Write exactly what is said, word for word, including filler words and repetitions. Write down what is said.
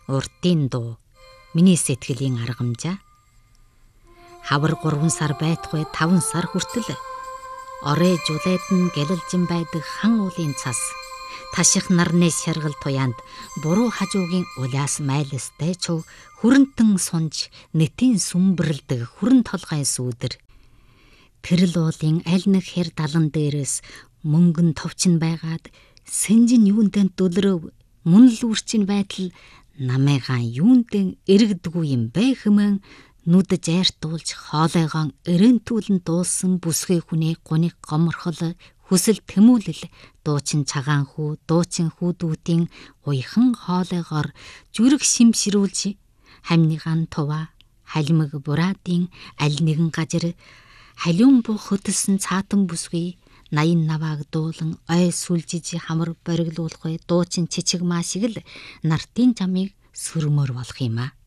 Уртын дуу. Миний сэтгэлийн аргамжаа. Хавар гурван сар байтугай таван сар хүртэл орой жулайдан гэлэлжин байдаг хан уулын цас. Таших нарны шаргал туяанд буруу хажуугийн улаас майластай чөв хүрэнтэн сунж нэтийн сүмбэрлдэг хүрэн толгойн сүүдэр. Тэрл уулын аль нэг хэр далан дээрээс мөнгөн товчин байгаад сэнжин юундэн дөлрөв мөн л үрчин байтал намайгаан юундэн эргэдэггүй юм бэ хэмээн нүдэж айртуулж хоолойгоон эрээнтүүлэн дуулсан бүсгүй хүний гуник гоморхол хүсэл тэмүүлэл дуучин цагаан хүү дуучин хүүдүүдийн уйхан хоолойгоор зүрэг шимшрүүлж хамныгаан тува халимаг бураадын аль нэгэн газар халиун буу хөдөлсөн цаатан бүсгүй наян навааг дуулан ой сүлжиж хамар бориглуулахгүй дуучин чичиг маа шиг л нартын жамыг сүрмөр болох юм а.